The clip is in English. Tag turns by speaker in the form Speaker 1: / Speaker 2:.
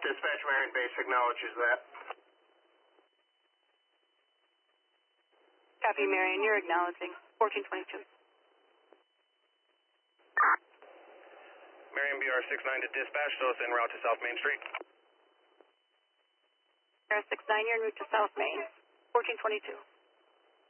Speaker 1: Dispatch Marion Base acknowledges that.
Speaker 2: Copy, Marion. You're acknowledging. 1422.
Speaker 3: Marion BR69 to dispatch, so it's en route to South Main Street.
Speaker 2: BR69, you're en route to South Main. 1422.